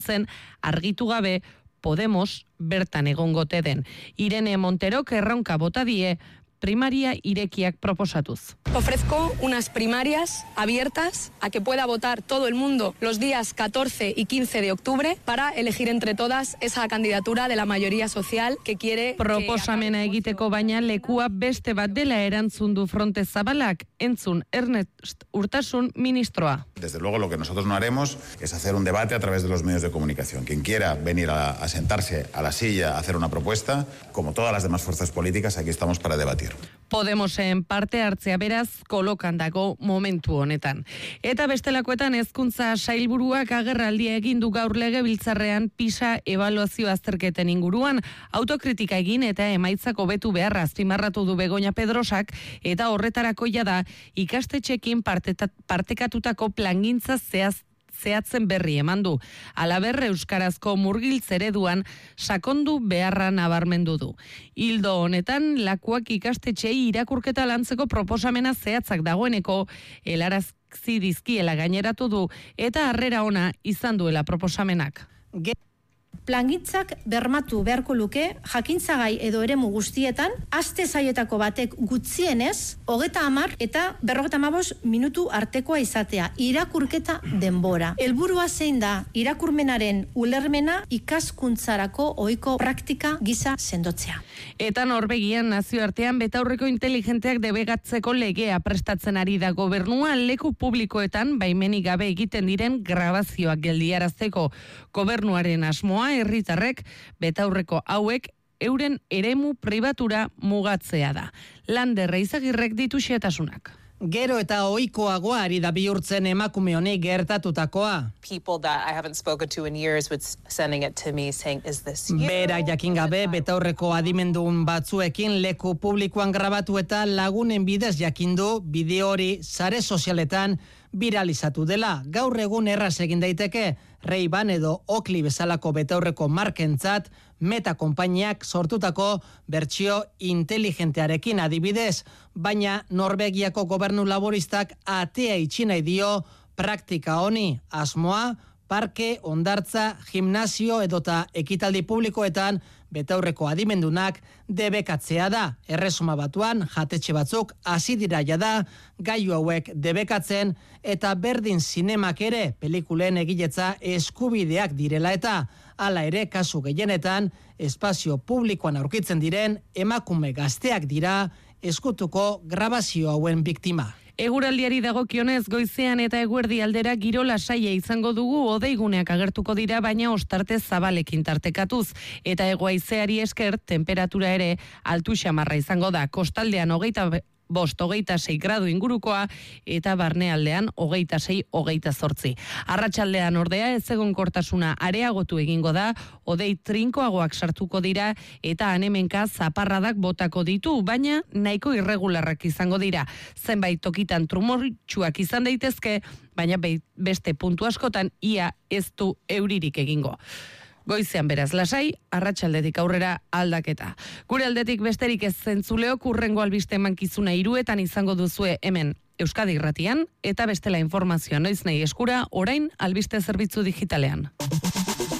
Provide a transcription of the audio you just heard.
zen argitu gabe Podemos bertan egongote den. Irene Monterok erronka bota die primaria irekiak proposatuz. Ofrezco unas primarias abiertas a que pueda votar todo el mundo los días 14 y 15 de octubre para elegir entre todas esa candidatura de la mayoría social que quiere... Proposamena egiteko baina lekua beste bat dela erantzun du Fronte Zabalak, entzun Ernest Urtasun ministroa. Desde luego lo que nosotros no haremos es hacer un debate a través de los medios de comunicación. Quien quiera venir a sentarse a la silla a hacer una propuesta, como todas las demás fuerzas políticas, aquí estamos para debatir. Podemosen parte hartzea beraz kolokan dago momentu honetan. Eta bestelakoetan hezkuntza sailburuak agerraldia egin du gaur legebiltzarrean PISA ebaluazio azterketen inguruan, autokritika egin eta emaitzak hobetu beharra azpimarratu du Begoña Pedrosak, eta horretarako da ikastetxeekin partekatutako plangintza zehatzen berri eman du. Halaber, euskarazko murgiltze ereduan sakondu beharra nabarmendu du. Hildo honetan, lakuak ikastetxeei irakurketa lantzeko proposamena zehatzak dagoeneko helarazi dizkiela gaineratu du, eta harrera ona izan duela proposamenak. Plangintzak bermatu beharko luke jakintzagai edo eremu guztietan aste saietako batek gutxienez 30 eta 55 minutu artekoa izatea, irakurketa denbora. Helburua zein da irakurmenaren ulermena ikaskuntzarako ohiko praktika gisa sendotzea. Eta Norvegian nazioartean betaurreko inteligenteak debegatzeko legea prestatzen ari da gobernua, leku publikoetan baimenik gabe egiten diren grabazioak geldiarazteko. Gobernuaren asmoa herritarrek betaurreko hauek euren eremu pribatura mugatzea da. Lander Reizagirrek ditu xehetasunak. Gero eta ohikoagoa ari da bihurtzen emakume honi gertatutakoa. Bera jakin gabe betaurreko adimendun batzuekin leku publikoan grabatu eta lagunen bidez jakindu bideo hori sare sozialetan viralizatu dela. Gaur egun erraz egin daiteke Ray-Ban edo Oakley bezalako betaurreko markentzat Meta konpainiak sortutako bertsio inteligentearekin adibidez, baina Norvegiako gobernu laboristak atea itxi nahi dio praktika honi. Asmoa, parke, hondartza, gimnasio edota ekitaldi publikoetan betaurreko adimendunak debekatzea da. Erresuma Batuan jatetxe batzuk hasi dira jada gailu hauek debekatzen, eta berdin zinemak ere pelikulen egiletza eskubideak direla eta hala ere kasu gehienetan espazio publikoan aurkitzen diren emakume gazteak dira eskutuko grabazio hauen biktima. Eguraldiari dagokionez goizean eta eguerdi aldera giro lasaia izango dugu, hodeiguneak agertuko dira baina ostarte zabalekin tartekatuz, eta hego-haizeari esker temperatura ere altu xamarra izango da. Kostaldean 25-26 gradu ingurukoa eta barnealdean 26-28. Arratsaldean ordea ezegonkortasuna areagotu egingo da, hodei trinkoagoak sartuko dira eta hanemenka zaparradak botako ditu, baina nahiko irregularrak izango dira. Zenbait tokitan trumortsuak izan daitezke, baina beste puntu askotan ia ez du euririk egingo. Goizean beraz lasai, arratsaldetik aurrera aldaketa. Gure aldetik besterik ez zentzuleok, hurrengo albiste emankizuna 3:00 izango duzue hemen Euskadi Irratian, eta bestela informazioa noiznahi eskura orain albiste zerbitzu digitalean.